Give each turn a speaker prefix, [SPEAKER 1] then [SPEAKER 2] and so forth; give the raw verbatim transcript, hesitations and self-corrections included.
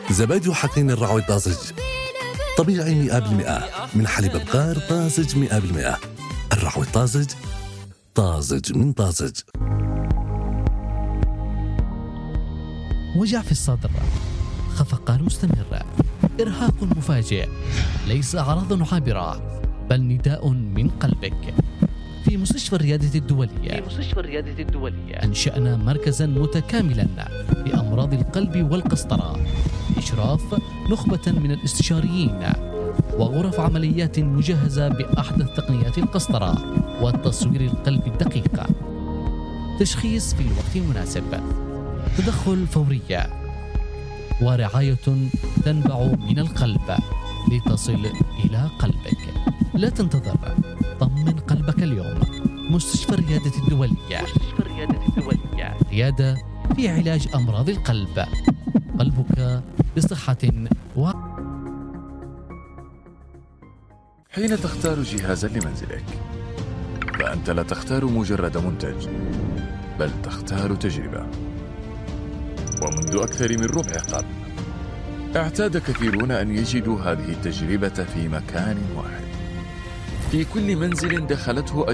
[SPEAKER 1] زبادي وحقين الرعوي الطازج، طبيعي مئة بالمئة من حليب بقار طازج مئة بالمئة. الرعوي الطازج، طازج من طازج.
[SPEAKER 2] وجع في الصدر، خفقان مستمر، إرهاق مفاجئ، ليس أعراض عابرة بل نداء من قلبك. في مستشفى الريادة الدولية في مستشفى الريادة الدولية أنشأنا مركزا متكاملا لأمراض القلب والقسطرة بإشراف نخبة من الاستشاريين، وغرف عمليات مجهزة بأحدث تقنيات القسطرة والتصوير القلبي الدقيق، تشخيص في الوقت المناسب، تدخل فوري، ورعاية تنبع من القلب لتصل إلى قلبك. لا تنتظر، طمن قلبك اليوم. مستشفى الريادة الدولية. مستشفى الريادة الدولية. ريادة في علاج أمراض القلب. قلبك بصحة و...
[SPEAKER 3] حين تختار جهازا لمنزلك فأنت لا تختار مجرد منتج، بل تختار تجربة. ومنذ أكثر من ربع قرن اعتاد كثيرون أن يجدوا هذه التجربة في مكان واحد، في كل منزل دخلته